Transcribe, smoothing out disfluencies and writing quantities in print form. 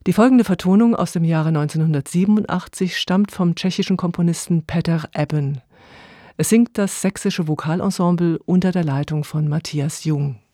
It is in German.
Die folgende Vertonung aus dem Jahre 1987 stammt vom tschechischen Komponisten Peter Eben. Es singt das sächsische Vokalensemble unter der Leitung von Matthias Jung.